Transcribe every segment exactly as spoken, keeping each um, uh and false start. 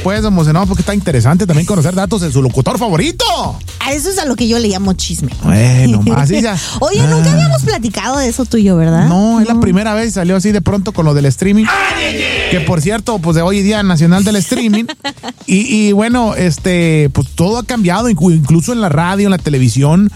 pues emocionado porque está interesante también conocer datos de su locutor favorito. A eso es a lo que yo le llamo chisme. Bueno, así ya. Oye, ah. nunca habíamos platicado de eso tú y yo, ¿verdad? No, es no. la primera vez, salió así de pronto con lo del streaming. Que por cierto, pues de hoy día nacional del streaming. y, y bueno, este, pues todo ha cambiado, incluso en la radio, en la televisión.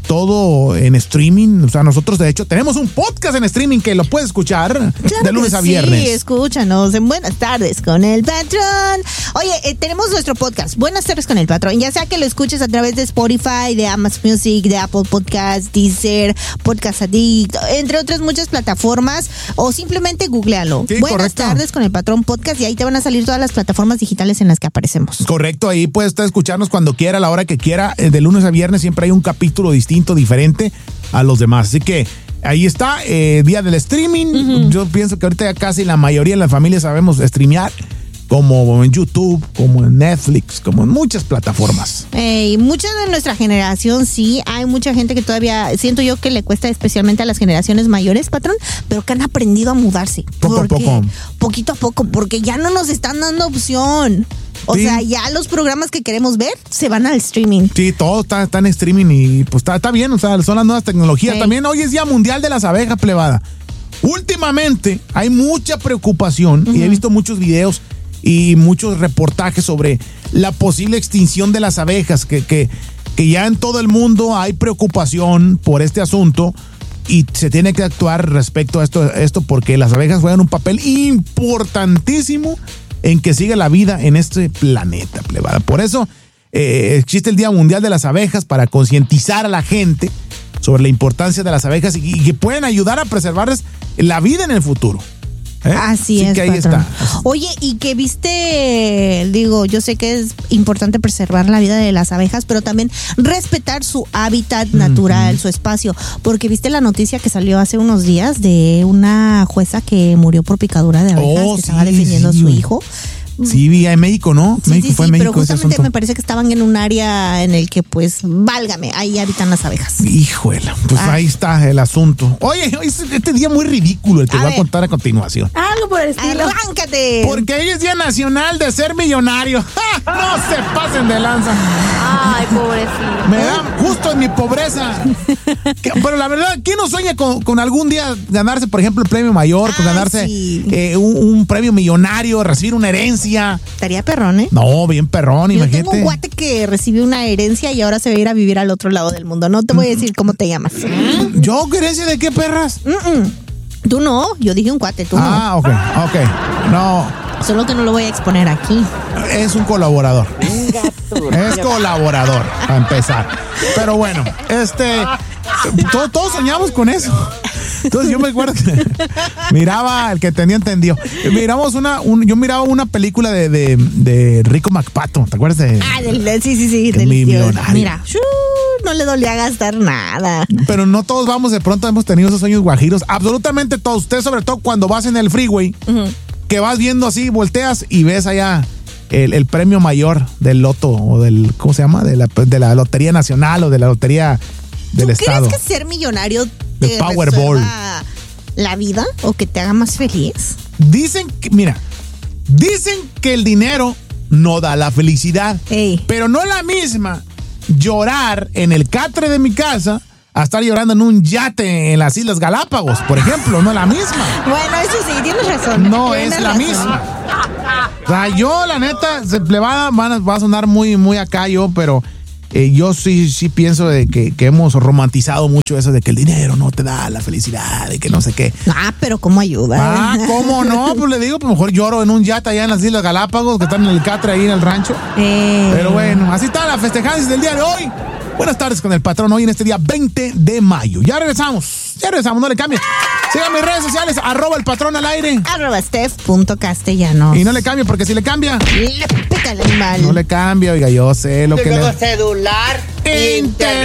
Todo en streaming, o sea, nosotros de hecho tenemos un podcast en streaming que lo puedes escuchar claro de lunes a viernes. Sí, escúchanos en Buenas Tardes con el Patrón. Oye, eh, tenemos nuestro podcast, Buenas Tardes con el Patrón, ya sea que lo escuches a través de Spotify, de Amazon Music, de Apple Podcasts, Deezer, Podcast Addict, entre otras muchas plataformas, o simplemente googlealo. Sí, Buenas correcto. Tardes con el Patrón Podcast, y ahí te van a salir todas las plataformas digitales en las que aparecemos. Correcto, ahí puedes estar escucharnos cuando quiera, a la hora que quiera, de lunes a viernes siempre hay un capítulo distinto, diferente a los demás. Así que ahí está, eh, día del streaming. Uh-huh. Yo pienso que ahorita ya casi la mayoría de las familias sabemos streamear, como en YouTube, como en Netflix, como en muchas plataformas. Hey, mucha de nuestra generación sí, hay mucha gente que todavía, siento yo que le cuesta especialmente a las generaciones mayores, Patrón, pero que han aprendido a mudarse. Poco a poco. Poquito a poco, porque ya no nos están dando opción. O sí. sea, ya los programas que queremos ver se van al streaming. Sí, todo está, está en streaming y pues está, está bien, o sea, son las nuevas tecnologías. Hey. También hoy es Día Mundial de las Abejas, plebada. Últimamente hay mucha preocupación uh-huh. y he visto muchos videos y muchos reportajes sobre la posible extinción de las abejas, que, que, que ya en todo el mundo hay preocupación por este asunto y se tiene que actuar respecto a esto, esto porque las abejas juegan un papel importantísimo en que siga la vida en este planeta, plebada. Por eso eh, existe el Día Mundial de las Abejas, para concientizar a la gente sobre la importancia de las abejas y, y que pueden ayudar a preservarles la vida en el futuro. ¿Eh? Así sí, es, que ahí patrón. está. Oye, y que viste, digo, yo sé que es importante preservar la vida de las abejas, pero también respetar su hábitat natural, uh-huh. su espacio, porque viste la noticia que salió hace unos días de una jueza que murió por picadura de abejas, oh, que sí, estaba defendiendo sí. a su hijo. Sí, vi en México, ¿no? Sí, México sí, fue sí, en México, pero justamente me parece que estaban en un área en el que, pues, válgame, ahí habitan las abejas. Híjole, pues ah. ahí está el asunto. Oye, este día muy ridículo el que a voy ver. a contar a continuación. Algo por el estilo. ¡Arráncate! Porque hoy es Día Nacional de Ser Millonario. ¡Ja! No se pasen de lanza. Ay, pobrecito. Me da justo en mi pobreza. que, pero la verdad, ¿quién no sueña con, con algún día ganarse, por ejemplo, el premio mayor, ah, con ganarse sí. eh, un, un premio millonario, recibir una herencia? Estaría perrón, ¿eh? No, bien perrón, Yo imagínate. Yo tengo un guate que recibió una herencia y ahora se va a ir a vivir al otro lado del mundo. No te voy a decir cómo te llamas. ¿Yo? ¿Herencia de qué, perras? Mm-mm. Tú no, yo dije un cuate, tú ah, no. Ah, ok, ok. No. Solo que no lo voy a exponer aquí. Es un colaborador. Es colaborador, para empezar. Pero bueno, este... Todos, todos soñamos con eso. Entonces yo me acuerdo que miraba, el que tenía entendió. Miramos una, un, yo miraba una película de, de, de Rico McPato, ¿te acuerdas de? Ah, del, sí, sí, sí, del millonario. Mira, shoo, no le dolía gastar nada. Pero no todos vamos, de pronto hemos tenido esos sueños guajiros. Absolutamente todos. Usted, sobre todo cuando vas en el freeway, uh-huh. que vas viendo así, volteas y ves allá el, el premio mayor del loto o del, ¿cómo se llama? De la, de la Lotería Nacional o de la Lotería del ¿Tú Estado. ¿Crees que ser millonario de Powerball la vida o que te haga más feliz? Dicen que, mira, dicen que el dinero no da la felicidad, Ey. pero no es la misma llorar en el catre de mi casa a estar llorando en un yate en las Islas Galápagos, por ejemplo, no es la misma. Bueno, eso sí, tienes razón. No tienes es la razón. misma. O sea, yo, la neta, se le va, va a sonar muy, muy acá yo, pero Eh, yo sí, sí pienso de que, que hemos romantizado mucho eso de que el dinero no te da la felicidad y que no sé qué. Ah, pero ¿cómo ayuda? Ah, ¿cómo no? Pues le digo, pues mejor lloro en un yate allá en las Islas Galápagos, que están en el catre ahí en el rancho. Eh. Pero bueno, así está la festejanza del día de hoy. Buenas tardes con el patrón hoy en este día veinte de mayo. Ya regresamos, ya regresamos, no le cambies. Sigan mis redes sociales, arroba el patrón al aire. Arroba Steph punto castellanos. Y no le cambie, porque si le cambia, le pica el animal. No le cambia, oiga, yo sé lo que le... celular, Inter